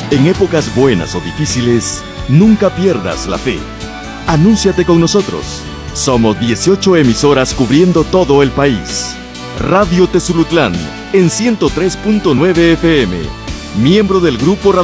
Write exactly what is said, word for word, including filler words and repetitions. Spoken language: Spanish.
En épocas buenas o difíciles, nunca pierdas la fe. Anúnciate con nosotros. Somos dieciocho emisoras cubriendo todo el país. Radio Tezulutlán en ciento tres punto nueve F M, miembro del grupo